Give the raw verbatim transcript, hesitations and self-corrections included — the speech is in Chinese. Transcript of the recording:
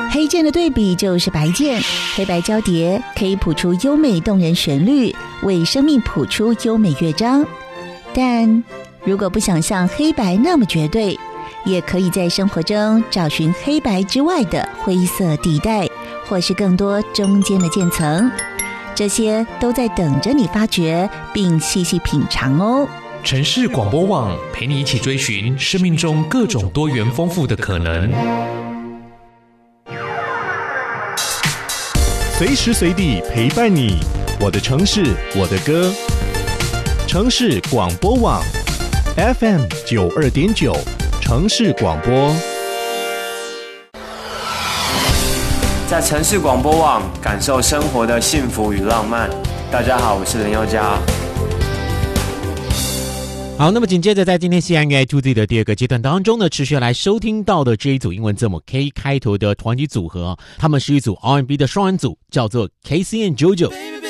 黑键的对比就是白键，黑白交叠可以谱出优美动人旋律，为生命谱出优美乐章。但如果不想像黑白那么绝对，也可以在生活中找寻黑白之外的灰色地带，或是更多中间的渐层，这些都在等着你发掘并细细品尝哦。 城市广播网陪你一起追寻生命中各种多元丰富的可能， 随时随地陪伴你，我的城市我的歌。城市广播网 F M 九二点九，城市广播。 在城市广播网感受生活的幸福与浪漫。大家好，我是林宥嘉。 好，那么紧接着在今天西安乐 to Z 的第二个阶段当中呢，持续来收听到的这一组英文字母 K 开头的团体组合，他们是一组 R and B 的双人组，叫做 Casey and JoJo。